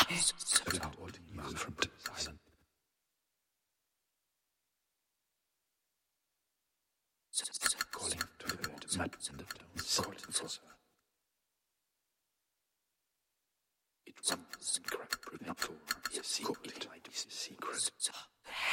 The loud Manfred silent. Calling to the water, mad and the calling for her. It was secret, not for, yes, secret, secret.